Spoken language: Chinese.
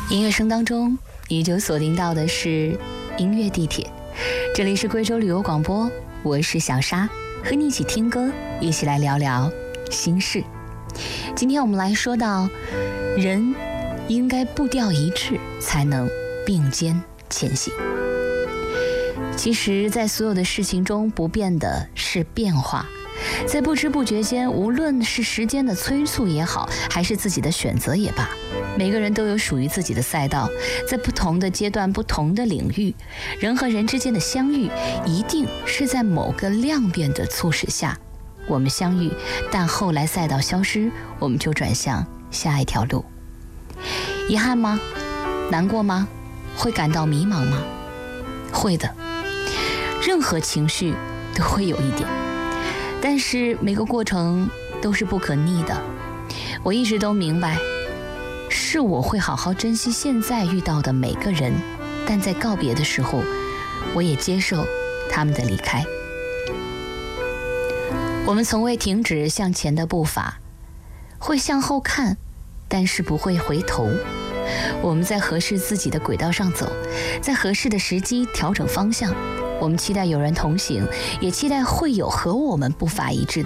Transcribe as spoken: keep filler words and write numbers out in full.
音乐声当中，你就锁定到的是音乐地铁。这里是贵州旅游广播，我是小沙，和你一起听歌，一起来聊聊心事。今天我们来说到，人应该步调一致，才能并肩前行。其实在所有的事情中，不变的是变化。在不知不觉间，无论是时间的催促也好，还是自己的选择也罢，每个人都有属于自己的赛道。在不同的阶段、不同的领域，人和人之间的相遇，一定是在某个量变的促使下，我们相遇，但后来赛道消失，我们就转向下一条路。遗憾吗？难过吗？会感到迷茫吗？会的，任何情绪都会有一点。但是每个过程都是不可逆的。我一直都明白，是我会好好珍惜现在遇到的每个人，但在告别的时候，我也接受他们的离开。我们从未停止向前的步伐，会向后看，但是不会回头。我们在合适自己的轨道上走，在合适的时机调整方向。我们期待有人同行，也期待会有和我们步伐一致的